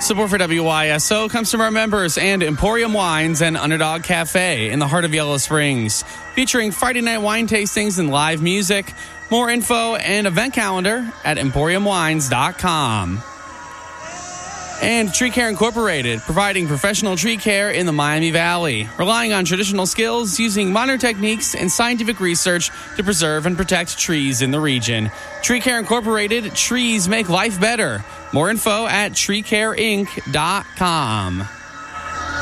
Support for WYSO comes from our members and Emporium Wines and Underdog Cafe in the heart of Yellow Springs, featuring Friday night wine tastings and live music. More info and event calendar at emporiumwines.com. And Tree Care Incorporated, providing professional tree care in the Miami Valley, relying on traditional skills, using modern techniques and scientific research to preserve and protect trees in the region. Tree Care Incorporated, trees make life better. More info at treecareinc.com.